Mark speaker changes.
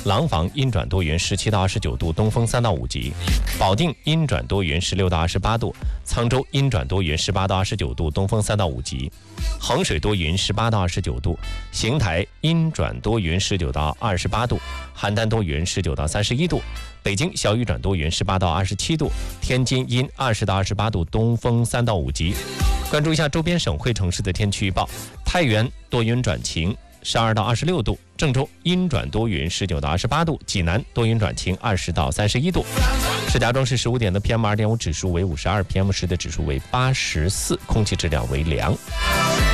Speaker 1: 廊坊阴转多云17到29度，东风3到5级；保定阴转多云16到28度，沧州阴转多云18到29度，东风3到5级；衡水多云18到29度，邢台阴转多云19到28度，邯郸多云19到31度，北京小雨转多云18到27度，天津阴20到28度，东风3到5级。关注一下周边省会城市的天气预报：太原多云转晴12到26度，郑州阴转多云19到28度，济南多云转晴20到31度。石家庄市15点的 PM2.5 指数为52，PM10的指数为84，空气质量为良。